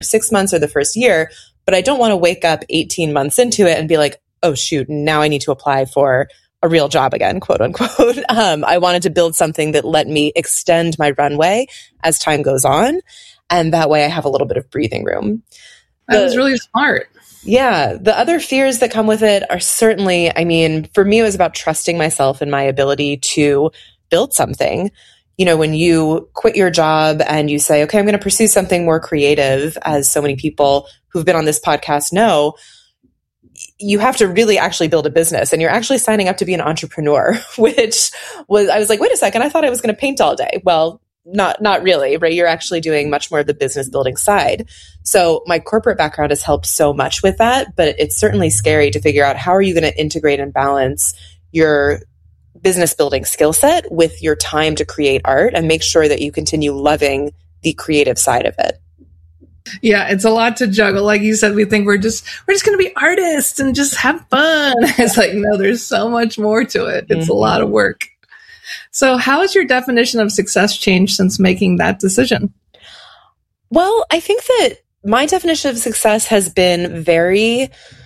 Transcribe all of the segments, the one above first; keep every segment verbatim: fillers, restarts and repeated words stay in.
six months or the first year, but I don't want to wake up eighteen months into it and be like, oh, shoot, now I need to apply for a real job again, quote unquote. Um, I wanted to build something that let me extend my runway as time goes on. And that way I have a little bit of breathing room. That the, was really smart. Yeah. The other fears that come with it are certainly, I mean, for me, it was about trusting myself and my ability to build something. You know, when you quit your job and you say, okay, I'm going to pursue something more creative, as so many people who've been on this podcast know, you have to really actually build a business, and you're actually signing up to be an entrepreneur, which was, I was like, wait a second, I thought I was going to paint all day. Well, not, not really, right? You're actually doing much more of the business building side. So my corporate background has helped so much with that, but it's certainly scary to figure out how are you going to integrate and balance your business building skill set with your time to create art and make sure that you continue loving the creative side of it. Yeah, it's a lot to juggle. Like you said, we think we're just we're just going to be artists and just have fun. It's like, no, there's so much more to it. It's mm-hmm. a lot of work. So how has your definition of success changed since making that decision? Well, I think that my definition of success has been very,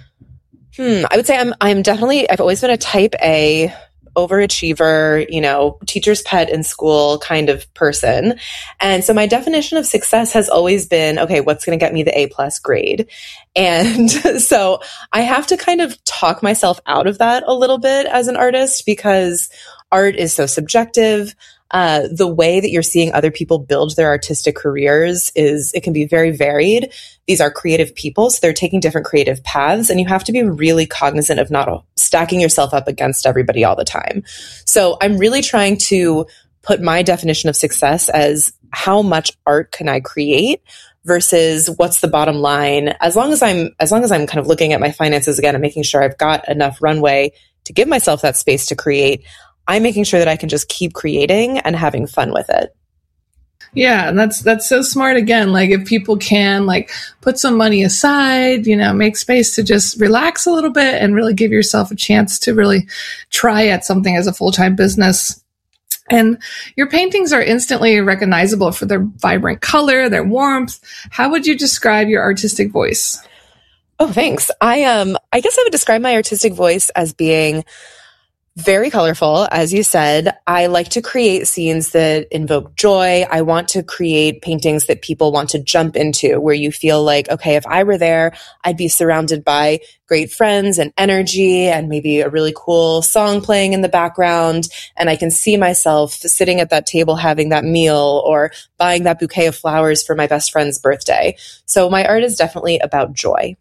hmm, I would say I'm I'm definitely, I've always been a type A overachiever, you know, teacher's pet in school kind of person. And so my definition of success has always been, okay, what's going to get me the A plus grade? And so I have to kind of talk myself out of that a little bit as an artist, because art is so subjective. Uh, the way that you're seeing other people build their artistic careers is, it can be very varied. These are creative people, so they're taking different creative paths, and you have to be really cognizant of not stacking yourself up against everybody all the time. So I'm really trying to put my definition of success as how much art can I create versus what's the bottom line. As long as I'm, as long as I'm kind of looking at my finances again and making sure I've got enough runway to give myself that space to create, I'm making sure that I can just keep creating and having fun with it. Yeah, and that's that's so smart. Again, like if people can like put some money aside, you know, make space to just relax a little bit and really give yourself a chance to really try at something as a full-time business. And your paintings are instantly recognizable for their vibrant color, their warmth. How would you describe your artistic voice? Oh, thanks. I um I guess I would describe my artistic voice as being very colorful. As you said, I like to create scenes that invoke joy. I want to create paintings that people want to jump into, where you feel like, okay, if I were there, I'd be surrounded by great friends and energy and maybe a really cool song playing in the background. And I can see myself sitting at that table having that meal or buying that bouquet of flowers for my best friend's birthday. So my art is definitely about joy.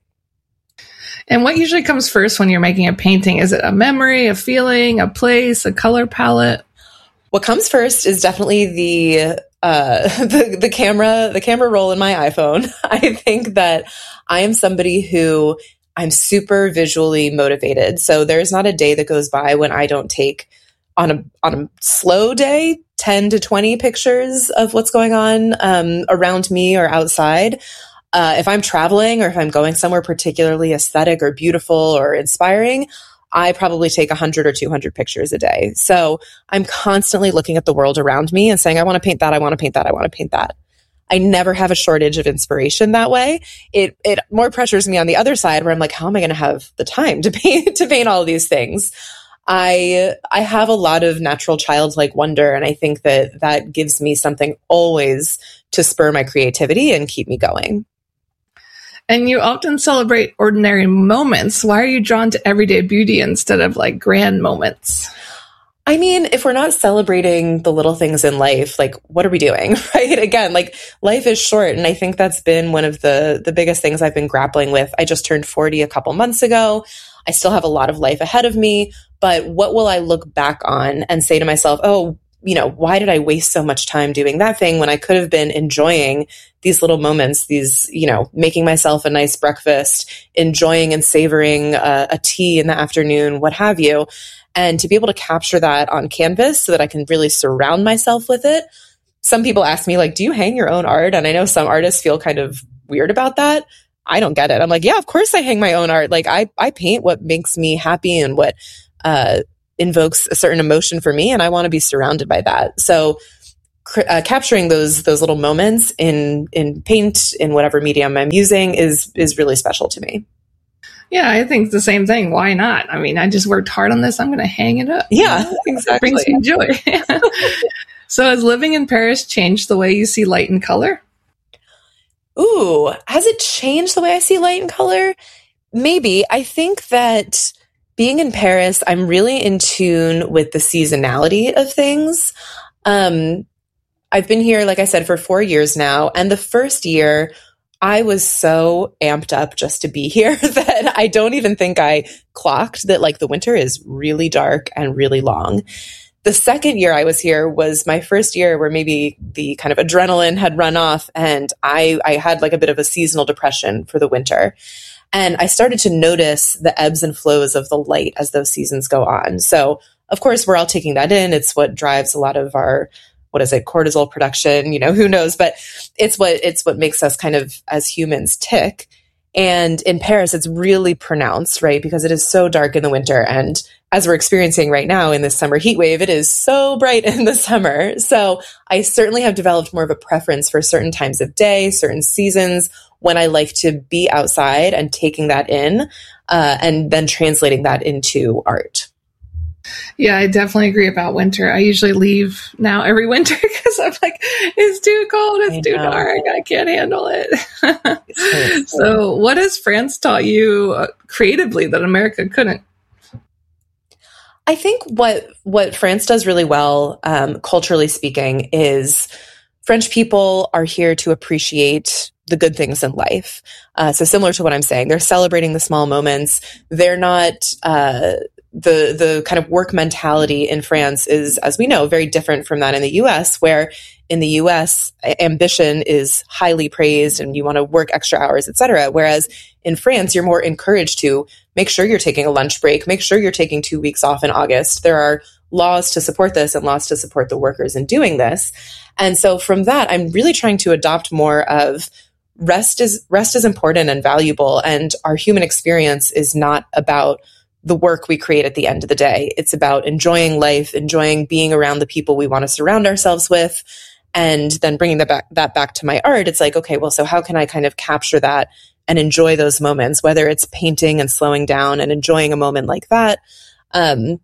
And what usually comes first when you're making a painting? Is it a memory, a feeling, a place, a color palette? What comes first is definitely the uh, the, the camera, the camera roll in my iPhone. I think that I am somebody who I'm super visually motivated. So there's not a day that goes by when I don't take on a on a slow day ten to twenty pictures of what's going on um, around me or outside. Uh, if I'm traveling or if I'm going somewhere particularly aesthetic or beautiful or inspiring, I probably take one hundred or two hundred pictures a day. So I'm constantly looking at the world around me and saying, I want to paint that, I want to paint that, I want to paint that. I never have a shortage of inspiration that way. It it more pressures me on the other side, where I'm like, how am I going to have the time to paint to paint all of these things? I I have a lot of natural childlike wonder, and I think that that gives me something always to spur my creativity and keep me going. And you often celebrate ordinary moments. Why are you drawn to everyday beauty instead of like grand moments? I mean, if we're not celebrating the little things in life, like what are we doing, right? Again, like life is short. And I think that's been one of the, the biggest things I've been grappling with. I just turned forty a couple months ago. I still have a lot of life ahead of me, but what will I look back on and say to myself, oh, you know, why did I waste so much time doing that thing when I could have been enjoying these little moments, these, you know, making myself a nice breakfast, enjoying and savoring a, a tea in the afternoon, what have you. And to be able to capture that on canvas so that I can really surround myself with it. Some people ask me, like, do you hang your own art? And I know some artists feel kind of weird about that. I don't get it. I'm like, yeah, of course I hang my own art. Like I, I paint what makes me happy and what, uh, invokes a certain emotion for me, and I want to be surrounded by that. So uh, capturing those those little moments in in paint, in whatever medium I'm using, is is really special to me. Yeah, I think the same thing. Why not? I mean, I just worked hard on this. I'm going to hang it up. Yeah, exactly. It brings me joy. So has living in Paris changed the way you see light and color? Ooh, has it changed the way I see light and color? Maybe. I think that being in Paris, I'm really in tune with the seasonality of things. Um, I've been here, like I said, for four years now. And the first year, I was so amped up just to be here that I don't even think I clocked that like the winter is really dark and really long. The second year I was here was my first year where maybe the kind of adrenaline had run off, and I, I had like a bit of a seasonal depression for the winter. And I started to notice the ebbs and flows of the light as those seasons go on. So of course, we're all taking that in. It's what drives a lot of our, what is it, cortisol production, you know, who knows, but it's what, it's what makes us kind of as humans tick. And in Paris, it's really pronounced, right? Because it is so dark in the winter. And as we're experiencing right now in this summer heat wave, it is so bright in the summer. So I certainly have developed more of a preference for certain times of day, certain seasons when I like to be outside and taking that in, uh, and then translating that into art. Yeah, I definitely agree about winter. I usually leave now every winter because I'm like, it's too cold, it's I too know. dark, I can't handle it. So what has France taught you creatively that America couldn't? I think what what France does really well, um, culturally speaking, is French people are here to appreciate the good things in life. Uh, so similar to what I'm saying, they're celebrating the small moments. They're not, uh, the, the kind of work mentality in France is, as we know, very different from that in the U S, where in the U S ambition is highly praised and you want to work extra hours, et cetera. Whereas in France, you're more encouraged to make sure you're taking a lunch break, make sure you're taking two weeks off in August. There are laws to support this and laws to support the workers in doing this. And so from that, I'm really trying to adopt more of rest is rest is important and valuable. And our human experience is not about the work we create at the end of the day. It's about enjoying life, enjoying being around the people we want to surround ourselves with, and then bringing that back, that back to my art. It's like, okay, well, so how can I kind of capture that and enjoy those moments, whether it's painting and slowing down and enjoying a moment like that, um,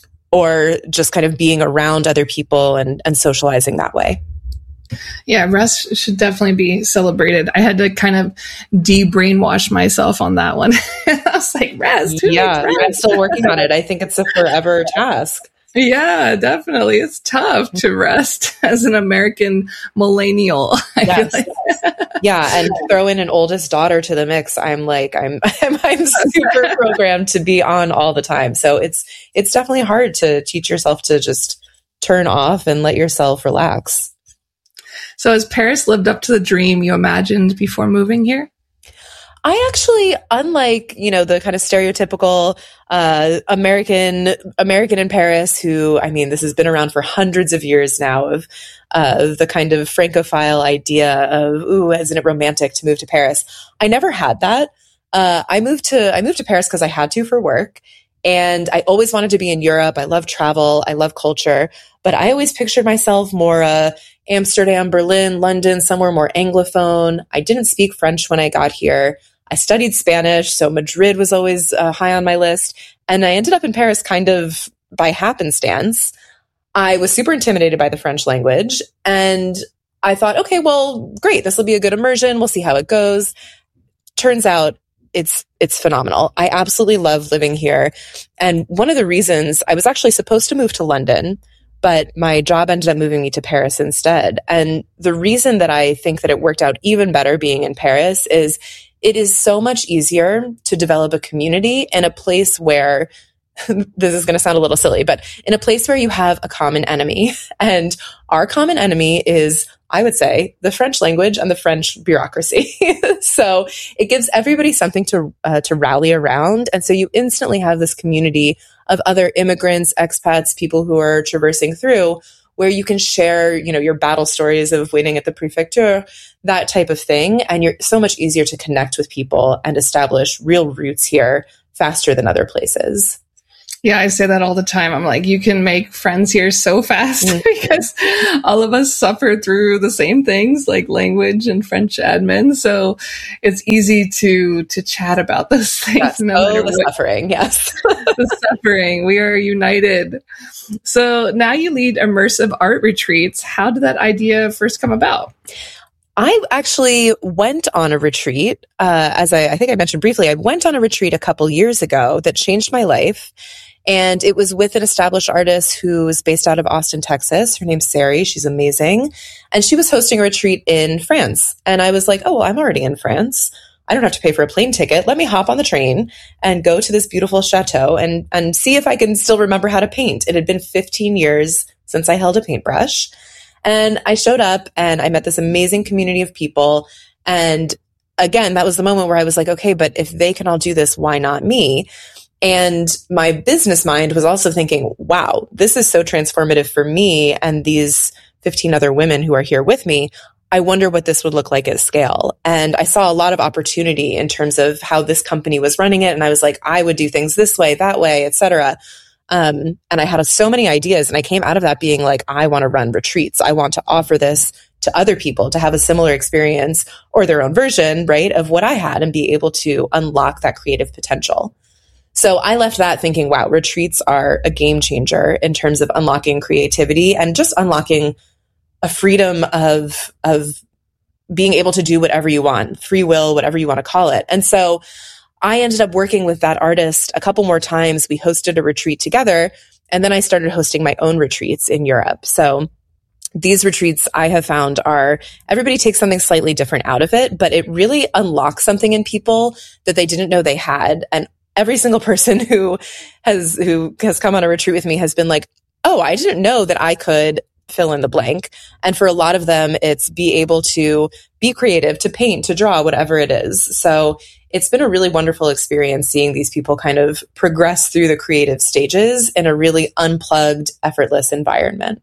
or just kind of being around other people and, and socializing that way. Yeah, rest should definitely be celebrated. I had to kind of de-brainwash myself on that one. I was like, rest? Who yeah, rest? I'm still working on it. I think it's a forever task. Yeah, definitely. It's tough to rest as an American millennial. Yes. Like. Yeah, and throw in an oldest daughter to the mix. I'm like, I'm, I'm, I'm super programmed to be on all the time. So it's, it's definitely hard to teach yourself to just turn off and let yourself relax. So has Paris lived up to the dream you imagined before moving here? I actually, unlike, you know, the kind of stereotypical uh, American American in Paris who, I mean, this has been around for hundreds of years now, of uh, the kind of Francophile idea of, ooh, isn't it romantic to move to Paris? I never had that. Uh, I moved to I moved to Paris because I had to for work. And I always wanted to be in Europe. I love travel. I love culture. But I always pictured myself more uh, Amsterdam, Berlin, London, somewhere more Anglophone. I didn't speak French when I got here. I studied Spanish, so Madrid was always uh, high on my list. And I ended up in Paris kind of by happenstance. I was super intimidated by the French language. And I thought, okay, well, great. This will be a good immersion. We'll see how it goes. Turns out, It's it's phenomenal. I absolutely love living here. And one of the reasons, I was actually supposed to move to London, but my job ended up moving me to Paris instead. And the reason that I think that it worked out even better being in Paris is it is so much easier to develop a community in a place where, this is going to sound a little silly, but in a place where you have a common enemy. And our common enemy is, I would say, the French language and the French bureaucracy. So it gives everybody something to uh, to rally around. And so you instantly have this community of other immigrants, expats, people who are traversing through, where you can share, you know, your battle stories of waiting at the prefecture, that type of thing. And you're so much easier to connect with people and establish real roots here faster than other places. Yeah, I say that all the time. I'm like, you can make friends here so fast mm-hmm. because all of us suffer through the same things like language and French admin. So it's easy to to chat about those things. Yes. No oh, matter the what. suffering. Yes. The suffering. We are united. So now you lead immersive art retreats. How did that idea first come about? I actually went on a retreat, uh, as I, I think I mentioned briefly, I went on a retreat a couple years ago that changed my life. And it was with an established artist who is based out of Austin, Texas. Her name's Sari. She's amazing. And she was hosting a retreat in France. And I was like, oh, well, I'm already in France. I don't have to pay for a plane ticket. Let me hop on the train and go to this beautiful chateau and, and see if I can still remember how to paint. It had been fifteen years since I held a paintbrush. And I showed up and I met this amazing community of people. And again, that was the moment where I was like, okay, but if they can all do this, why not me? And my business mind was also thinking, wow, this is so transformative for me and these fifteen other women who are here with me. I wonder what this would look like at scale. And I saw a lot of opportunity in terms of how this company was running it. And I was like, I would do things this way, that way, et cetera. Um, and I had so many ideas. And I came out of that being like, I want to run retreats. I want to offer this to other people to have a similar experience or their own version, right, of what I had and be able to unlock that creative potential. So I left that thinking, wow, retreats are a game changer in terms of unlocking creativity and just unlocking a freedom of, of being able to do whatever you want, free will, whatever you want to call it. And so I ended up working with that artist a couple more times. We hosted a retreat together, and then I started hosting my own retreats in Europe. So these retreats I have found are, everybody takes something slightly different out of it, but it really unlocks something in people that they didn't know they had. And every single person who has, who has come on a retreat with me has been like, oh, I didn't know that I could fill in the blank. And for a lot of them, it's be able to be creative, to paint, to draw, whatever it is. So it's been a really wonderful experience seeing these people kind of progress through the creative stages in a really unplugged, effortless environment.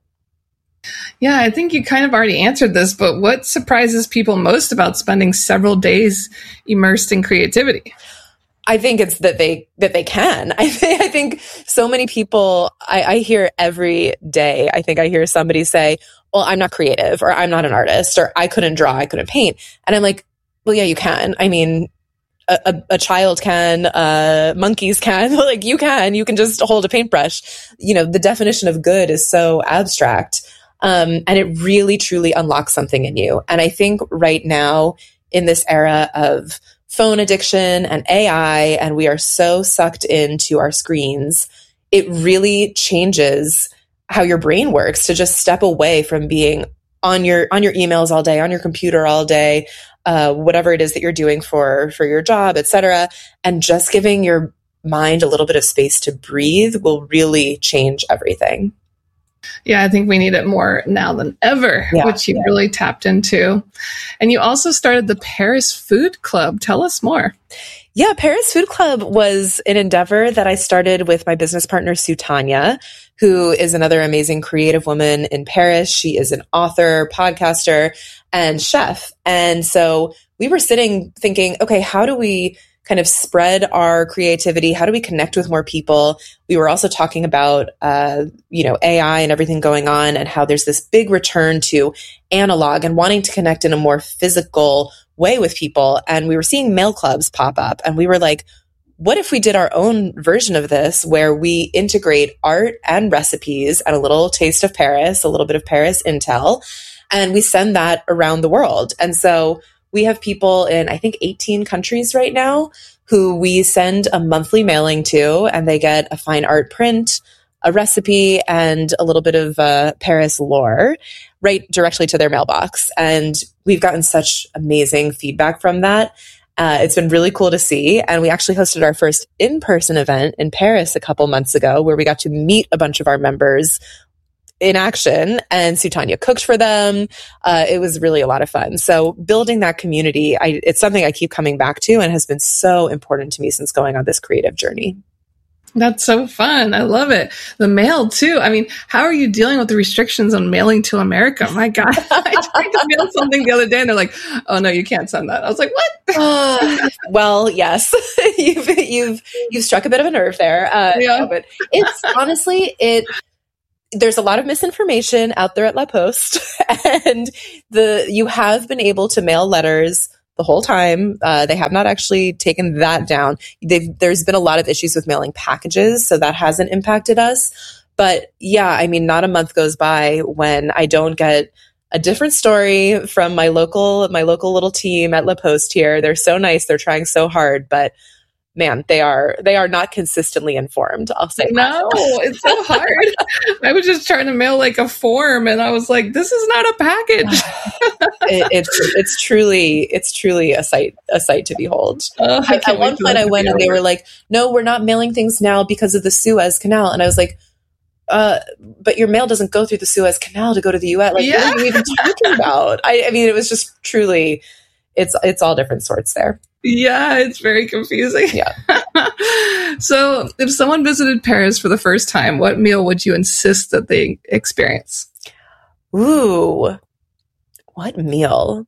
Yeah, I think you kind of already answered this, but what surprises people most about spending several days immersed in creativity? I think it's that they that they can. I think I think so many people I, I hear every day. I think I hear somebody say, "Well, I'm not creative," or "I'm not an artist," or "I couldn't draw, I couldn't paint." And I'm like, "Well, yeah, you can. I mean, a, a, a child can, uh, monkeys can. Like you can. You can just hold a paintbrush." You know, the definition of good is so abstract, um, and it really, truly unlocks something in you. And I think right now in this era of phone addiction and A I, and we are so sucked into our screens, it really changes how your brain works to just step away from being on your on your emails all day, on your computer all day, uh, whatever it is that you're doing for for your job, et cetera, and just giving your mind a little bit of space to breathe will really change everything. Yeah, I think we need it more now than ever, yeah, which you yeah. really tapped into. And you also started the Paris Food Club. Tell us more. Yeah, Paris Food Club was an endeavor that I started with my business partner, Sutanya, who is another amazing creative woman in Paris. She is an author, podcaster, and chef. And so we were sitting thinking, okay, how do we kind of spread our creativity? How do we connect with more people? We were also talking about, uh, you know, A I and everything going on and how there's this big return to analog and wanting to connect in a more physical way with people. And we were seeing mail clubs pop up and we were like, what if we did our own version of this where we integrate art and recipes and a little taste of Paris, a little bit of Paris intel, and we send that around the world? And so we have people in, I think, eighteen countries right now who we send a monthly mailing to, and they get a fine art print, a recipe, and a little bit of uh, Paris lore right directly to their mailbox. And we've gotten such amazing feedback from that. Uh, it's been really cool to see. And we actually hosted our first in-person event in Paris a couple months ago where we got to meet a bunch of our members in action, and Sutanya cooked for them. Uh, it was really a lot of fun. So building that community, I, it's something I keep coming back to and has been so important to me since going on this creative journey. That's so fun. I love it. The mail too. I mean, how are you dealing with the restrictions on mailing to America? My God. I tried to mail something the other day and they're like, oh no, you can't send that. I was like, what? Uh, well, yes, you've, you've, you've struck a bit of a nerve there. Uh, Yeah. no, but it's honestly, it, there's a lot of misinformation out there at La Poste, and the, you have been able to mail letters the whole time. Uh, they have not actually taken that down. They've, there's been a lot of issues with mailing packages, so that hasn't impacted us. But yeah, I mean, not a month goes by when I don't get a different story from my local, my local little team at La Poste here. They're so nice. They're trying so hard, but man, they are, they are not consistently informed. I'll say no, it's so hard. I was just trying to mail like a form and I was like, this is not a package. it, it's, it's truly, it's truly a sight, a sight to behold. Uh, I, at one point I went and they were like, no, we're not mailing things now because of the Suez Canal. And I was like, uh, but your mail doesn't go through the Suez Canal to go to the U S. Like, yeah. what are you even talking about? I, I mean, it was just truly, it's, it's all different sorts there. Yeah, it's very confusing. Yeah. So if someone visited Paris for the first time, what meal would you insist that they experience? Ooh, what meal?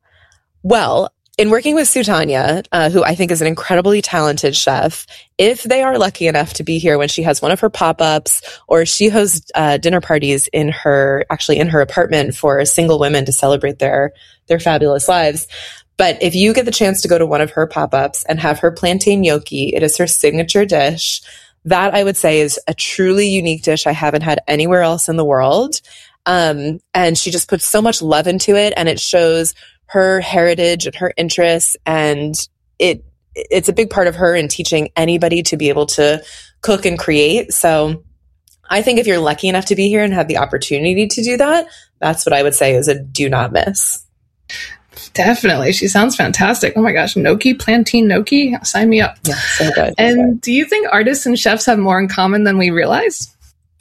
Well, in working with Sutanya, uh, who I think is an incredibly talented chef, if they are lucky enough to be here when she has one of her pop-ups, or she hosts uh, dinner parties in her, actually in her apartment for single women to celebrate their, their fabulous lives. But if you get the chance to go to one of her pop-ups and have her plantain gnocchi, it is her signature dish. That I would say is a truly unique dish I haven't had anywhere else in the world. Um, and she just puts so much love into it, and it shows her heritage and her interests. And it, it's a big part of her in teaching anybody to be able to cook and create. So I think if you're lucky enough to be here and have the opportunity to do that, that's what I would say is a do not miss. Definitely. She sounds fantastic. Oh my gosh. Gnocchi, plantain gnocchi. Sign me up. Yeah, so good. And so good. Do you think artists and chefs have more in common than we realize?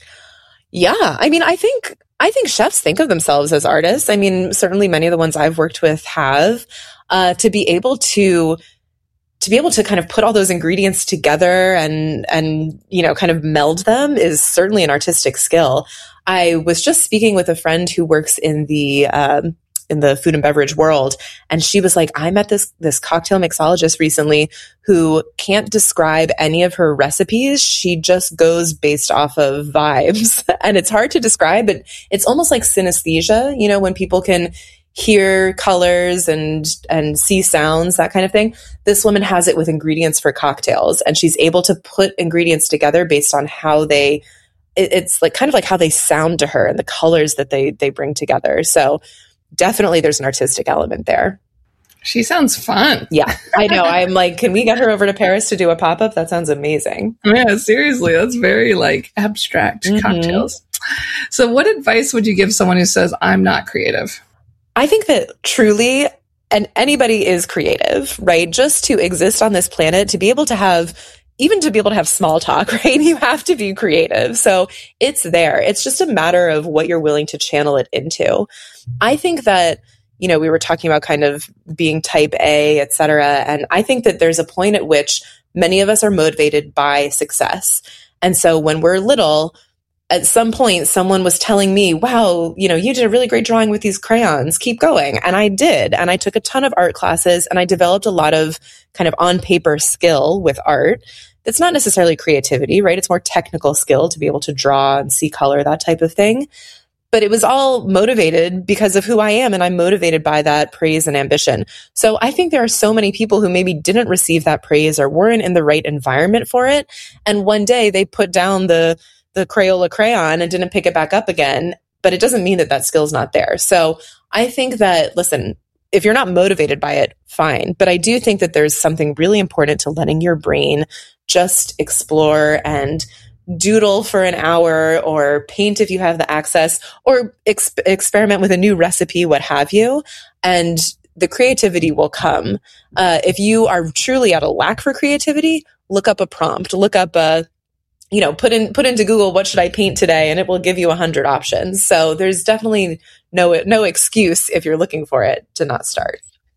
Yeah. I mean, I think, I think chefs think of themselves as artists. I mean, certainly many of the ones I've worked with have, uh, to be able to, to be able to kind of put all those ingredients together and, and, you know, kind of meld them is certainly an artistic skill. I was just speaking with a friend who works in the, um, in the food and beverage world. And she was like, I met this, this cocktail mixologist recently who can't describe any of her recipes. She just goes based off of vibes. And it's hard to describe, but it's almost like synesthesia, you know, when people can hear colors and, and see sounds, that kind of thing. This woman has it with ingredients for cocktails, and she's able to put ingredients together based on how they, it, it's like kind of like how they sound to her and the colors that they, they bring together. So definitely there's an artistic element there. She sounds fun. Yeah, I know. I'm like, can we get her over to Paris to do a pop-up? That sounds amazing. Yeah, seriously. That's very like abstract Mm-hmm. cocktails. So what advice would you give someone who says, I'm not creative? I think that truly, and anybody is creative, right? Just to exist on this planet, to be able to have, even to be able to have small talk, right? You have to be creative. So it's there. It's just a matter of what you're willing to channel it into. I think that, you know, we were talking about kind of being type A, et cetera. And I think that there's a point at which many of us are motivated by success. And so when we're little, at some point, someone was telling me, wow, you know, you did a really great drawing with these crayons. Keep going. And I did. And I took a ton of art classes, and I developed a lot of kind of on paper skill with art. It's not necessarily creativity, right? It's more technical skill to be able to draw and see color, that type of thing. But it was all motivated because of who I am, and I'm motivated by that praise and ambition. So I think there are so many people who maybe didn't receive that praise or weren't in the right environment for it. And one day they put down the the Crayola crayon and didn't pick it back up again. But it doesn't mean that that skill's not there. So I think that, listen, if you're not motivated by it, fine. But I do think that there's something really important to letting your brain just explore and doodle for an hour, or paint if you have the access, or ex- experiment with a new recipe, what have you. And the creativity will come. Uh, if you are truly at a lack for creativity, look up a prompt, look up a, you know, put in, put into Google, what should I paint today? And it will give you a hundred options. So there's definitely no, no excuse if you're looking for it to not start.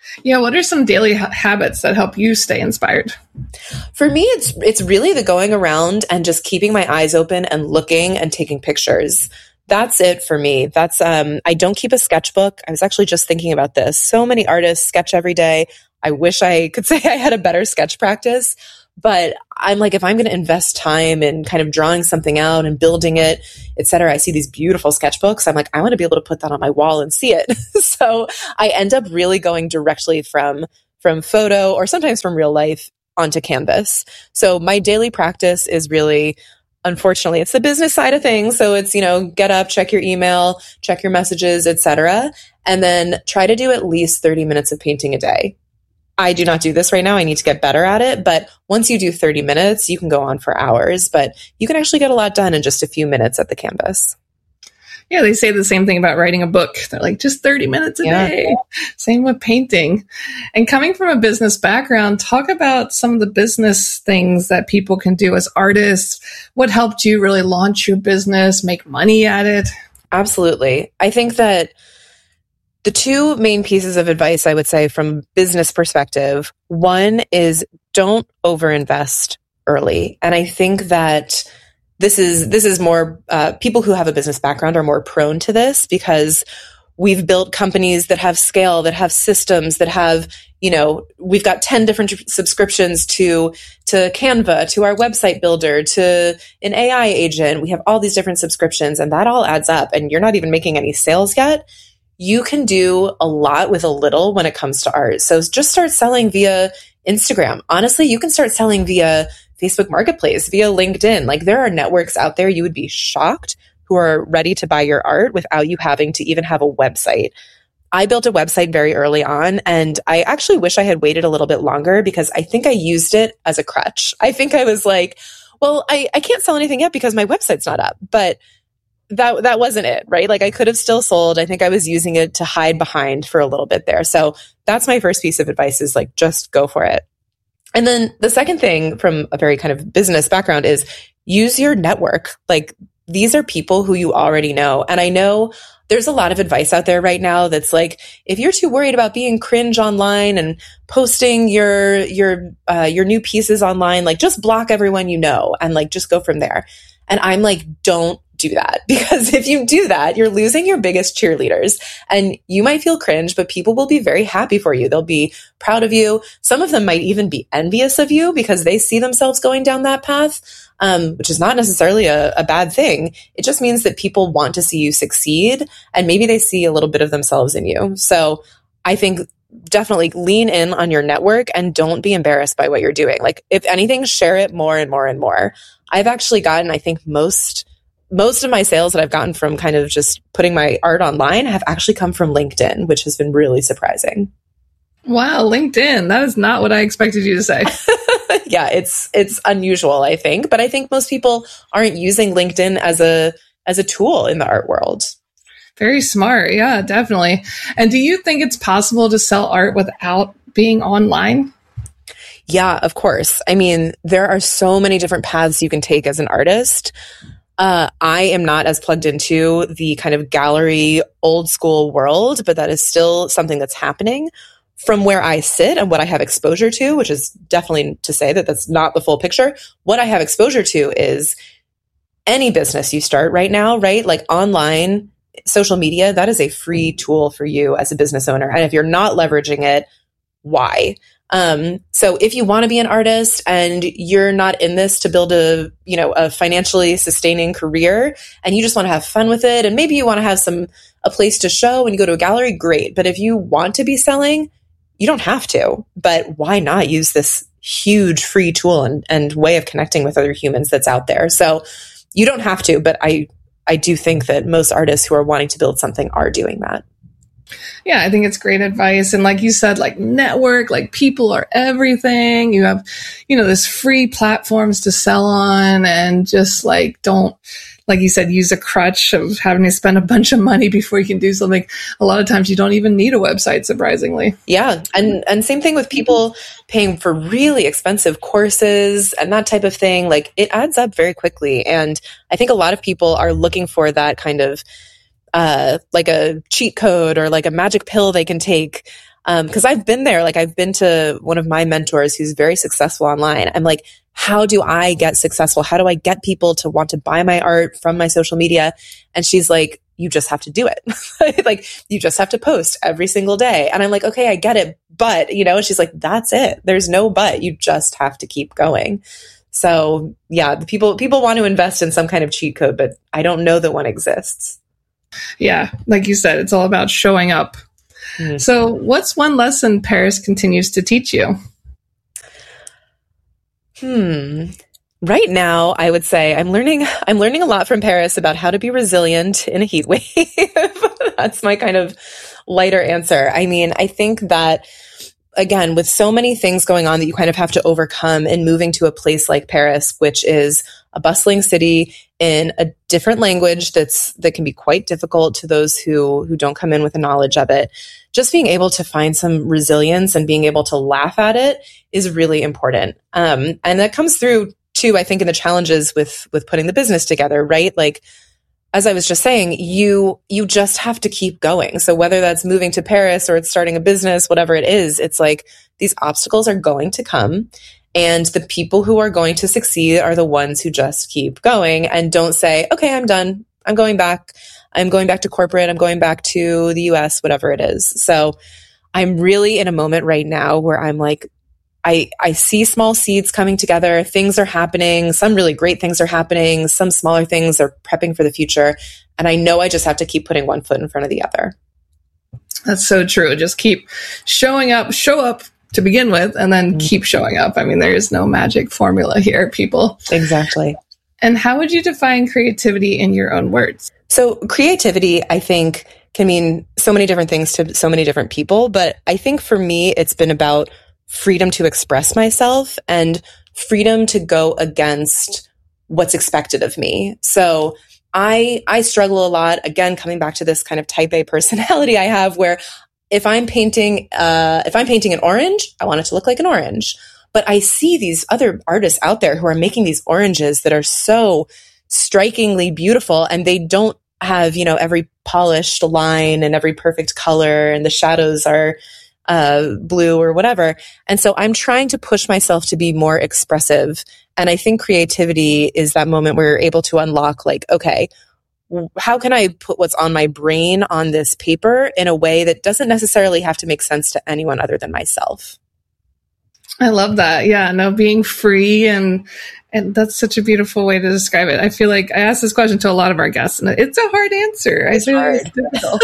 Yeah. What are some daily ha- habits that help you stay inspired? For me, it's it's really the going around and just keeping my eyes open and looking and taking pictures. That's it for me. That's um I don't keep a sketchbook. I was actually just thinking about this. So many artists sketch every day. I wish I could say I had a better sketch practice, but I'm like, if I'm going to invest time in kind of drawing something out and building it, et cetera, I see these beautiful sketchbooks. I'm like, I want to be able to put that on my wall and see it. So I end up really going directly from from photo or sometimes from real life onto canvas. So my daily practice is really, unfortunately, it's the business side of things. So it's, you know, get up, check your email, check your messages, et cetera, and then try to do at least thirty minutes of painting a day. I do not do this right now. I need to get better at it. But once you do thirty minutes, you can go on for hours, but you can actually get a lot done in just a few minutes at the canvas. Yeah, they say the same thing about writing a book. They're like, just thirty minutes a yeah. day. Same with painting. And coming from a business background, talk about some of the business things that people can do as artists. What helped you really launch your business, make money at it? Absolutely. I think that the two main pieces of advice I would say from business perspective, one is don't overinvest early. And I think that this is this is more uh, people who have a business background are more prone to this because we've built companies that have scale, that have systems, that have, you know, we've got ten different subscriptions to to Canva, to our website builder, to an A I agent. We have all these different subscriptions and that all adds up and you're not even making any sales yet. You can do a lot with a little when it comes to art. So just start selling via Instagram. Honestly, you can start selling via Facebook Marketplace, via LinkedIn. Like there are networks out there you would be shocked who are ready to buy your art without you having to even have a website. I built a website very early on and I actually wish I had waited a little bit longer because I think I used it as a crutch. I think I was like, well, I, I can't sell anything yet because my website's not up. But that that wasn't it, right? Like I could have still sold. I think I was using it to hide behind for a little bit there. So that's my first piece of advice is like, just go for it. And then the second thing from a very kind of business background is use your network. Like these are people who you already know. And I know there's a lot of advice out there right now that's like, if you're too worried about being cringe online and posting your, your, uh, your new pieces online, like just block everyone you know and like just go from there. And I'm like, don't do that because if you do that, you're losing your biggest cheerleaders and you might feel cringe, but people will be very happy for you. They'll be proud of you. Some of them might even be envious of you because they see themselves going down that path, um, which is not necessarily a, a bad thing. It just means that people want to see you succeed and maybe they see a little bit of themselves in you. So I think definitely lean in on your network and don't be embarrassed by what you're doing. Like if anything, share it more and more and more. I've actually gotten, I think most Most of my sales that I've gotten from kind of just putting my art online have actually come from LinkedIn, which has been really surprising. Wow, LinkedIn. That is not what I expected you to say. Yeah, it's it's unusual, I think, but I think most people aren't using LinkedIn as a as a tool in the art world. Very smart. Yeah, definitely. And do you think it's possible to sell art without being online? Yeah, of course. I mean, there are so many different paths you can take as an artist. Uh, I am not as plugged into the kind of gallery old school world, but that is still something that's happening from where I sit and what I have exposure to, which is definitely to say that that's not the full picture. What I have exposure to is any business you start right now, right? Like online, social media, that is a free tool for you as a business owner. And if you're not leveraging it, why? Um, so if you want to be an artist and you're not in this to build a, you know, a financially sustaining career and you just want to have fun with it and maybe you want to have some, a place to show when you go to a gallery, great. But if you want to be selling, you don't have to, but why not use this huge free tool and, and way of connecting with other humans that's out there? So you don't have to, but I, I do think that most artists who are wanting to build something are doing that. Yeah, I think it's great advice. And like you said, like network, like people are everything. You have, you know, this free platforms to sell on and just like, don't, like you said, use a crutch of having to spend a bunch of money before you can do something. A lot of times you don't even need a website, surprisingly. Yeah. And, and same thing with people paying for really expensive courses and that type of thing. Like it adds up very quickly. And I think a lot of people are looking for that kind of uh, like a cheat code or like a magic pill they can take. Um, cause I've been there. Like I've been to one of my mentors who's very successful online. I'm like, how do I get successful? How do I get people to want to buy my art from my social media? And she's like, you just have to do it. Like you just have to post every single day. And I'm like, okay, I get it. But, you know, and she's like, that's it. There's no but. You just have to keep going. So yeah, the people, people want to invest in some kind of cheat code, but I don't know that one exists. Yeah. Like you said, it's all about showing up. Mm-hmm. So what's one lesson Paris continues to teach you? Hmm. Right now, I would say I'm learning, I'm learning a lot from Paris about how to be resilient in a heat wave. That's my kind of lighter answer. I mean, I think that again, with so many things going on that you kind of have to overcome in moving to a place like Paris, which is a bustling city in a different language that's, that can be quite difficult to those who, who don't come in with a knowledge of it. Just being able to find some resilience and being able to laugh at it is really important. Um, and that comes through too, I think, in the challenges with, with putting the business together, right? Like, as I was just saying, you, you just have to keep going. So whether that's moving to Paris or it's starting a business, whatever it is, it's like these obstacles are going to come. And the people who are going to succeed are the ones who just keep going and don't say, okay, I'm done. I'm going back. I'm going back to corporate. I'm going back to the U S, whatever it is. So I'm really in a moment right now where I'm like, I, I see small seeds coming together. Things are happening. Some really great things are happening. Some smaller things are prepping for the future. And I know I just have to keep putting one foot in front of the other. That's so true. Just keep showing up, show up to begin with, and then mm-hmm. keep showing up. I mean, there is no magic formula here, people. Exactly. And how would you define creativity in your own words? So creativity, I think, can mean so many different things to so many different people. But I think for me, it's been about freedom to express myself and freedom to go against what's expected of me. So I, I struggle a lot, again, coming back to this kind of type A personality I have, where if I'm painting, uh, if I'm painting an orange, I want it to look like an orange. But I see these other artists out there who are making these oranges that are so strikingly beautiful, and they don't have, you know, every polished line and every perfect color, and the shadows are Uh, blue or whatever. And so I'm trying to push myself to be more expressive. And I think creativity is that moment where you're able to unlock, like, okay, how can I put what's on my brain on this paper in a way that doesn't necessarily have to make sense to anyone other than myself? I love that. Yeah, no, being free, and and that's such a beautiful way to describe it. I feel like I ask this question to a lot of our guests, and it's a hard answer. It's I feel hard. It's difficult.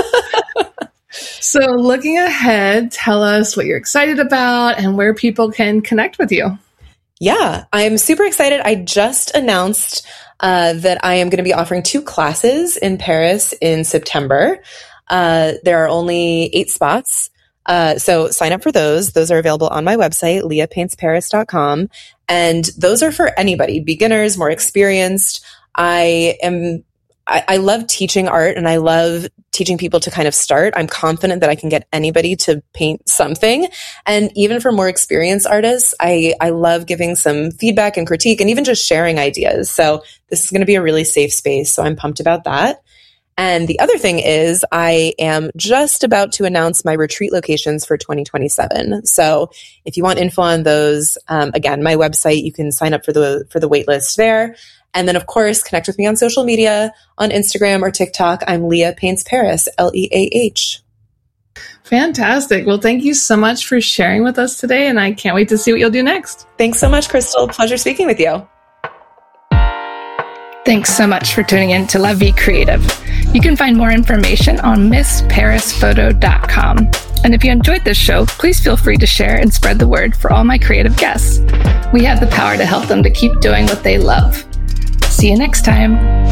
So looking ahead, tell us what you're excited about and where people can connect with you. Yeah, I'm super excited. I just announced uh, that I am going to be offering two classes in Paris in September. Uh, there are only eight spots. Uh, so sign up for those. Those are available on my website, leah paints paris dot com. And those are for anybody, beginners, more experienced. I am I, I love teaching art, and I love teaching people to kind of start. I'm confident that I can get anybody to paint something. And even for more experienced artists, I, I love giving some feedback and critique and even just sharing ideas. So this is going to be a really safe space. So I'm pumped about that. And the other thing is I am just about to announce my retreat locations for twenty twenty-seven. So if you want info on those, um, again, my website, you can sign up for the, for the wait list there. And then, of course, connect with me on social media, on Instagram or TikTok. I'm Leah Paints Paris, L E A H. Fantastic. Well, thank you so much for sharing with us today, and I can't wait to see what you'll do next. Thanks so much, Crystal. Pleasure speaking with you. Thanks so much for tuning in to La Vie Creative. You can find more information on miss paris photo dot com. And if you enjoyed this show, please feel free to share and spread the word for all my creative guests. We have the power to help them to keep doing what they love. See you next time.